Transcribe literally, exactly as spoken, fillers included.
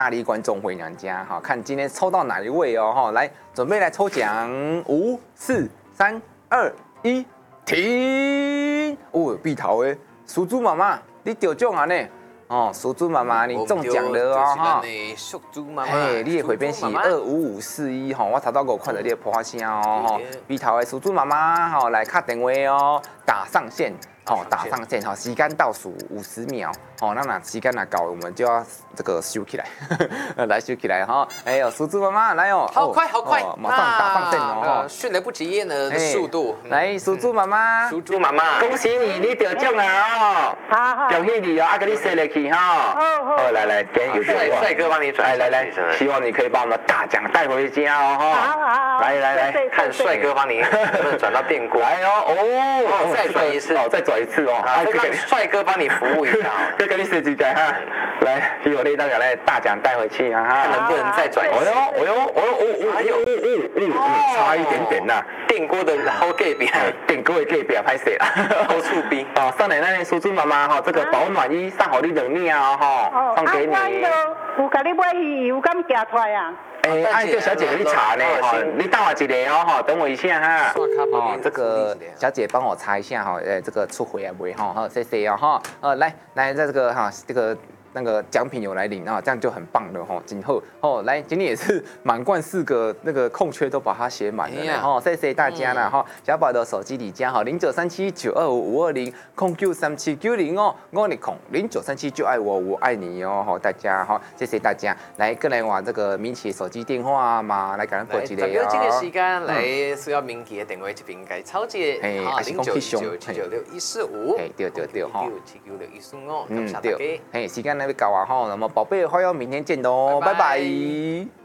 大力观众回娘家哈，看今天抽到哪一位哦哈，来准备来抽奖，五四三二一，停！哦，碧桃诶，属猪妈妈，你得奖啊呢？哦，属猪妈妈，你中奖了哦哈！ 属猪妈妈， 嘿，你的回编是二五五四一哈，我查到我看到你的破花声哦哈，碧桃诶，属猪妈妈哈，来卡电话哦，打上线。哦，打上线哈，时间倒数五十秒，哦，那那时间那搞，我们就要这个收起来，来收起来哈。哎呦，属猪妈妈来哦， 好快好快， 马上打上线哦， 迅雷不及掩耳的速度。 来，属猪妈妈， 属猪妈妈， 恭喜你，你得奖了哦， 好好， 恭喜你哦，啊，给你塞了去哈。 好好， 来来，给有帅帅哥帮你转， 来来来，希望你可以把我们的大奖带回家哦哈。 好好， 来来来， 看帅哥帮你能不能转到电锅。 来哦哦， 再转一次哦，再转一次哦。 让帅哥帮你服务一下， 再给你设计改哈，来，希望你大家来大奖带回去啊哈， 能不能再转一次？ 哦哟，哦哟，哦哟，哦，哎呦，嗯嗯，差一点点呐， 电锅的好隔壁， 电锅的隔壁拍摄啦， 好触逼哦，上来那叔叔妈妈哈，这个保暖衣上好你两面啊哈，送给你。 有甲你买鱼油敢夹出来啊？ 哎，按这小姐给你查呢，哈，你等我一下哦，哈，等我一下哈。哦，这个小姐帮我查一下哈，呃，这个出回来没哈？好，谢谢哦哈。呃，来来，在这个哈，这个那个奖品有来领啊，这样就很棒了哈。今后哦，来，今天也是满贯四个那个空缺都把它写满了哈，谢谢大家了哈。小宝的手机里加哈零九三七九二五五二零空 Q 三七九零哦，我的空零九三七就爱我，我爱你哦，哈，大家哈，谢谢大家。来，跟来玩这个民企手机电话嘛，来赶快过几个哦。 十秒钟的时间来需要民企的电话这边该超接啊零九九七九六一四五， 哎，对对对哈， 七九六一四五， 嗯对，嘿，时间那边搞完哈，那么宝贝的话要明天见喽，拜拜。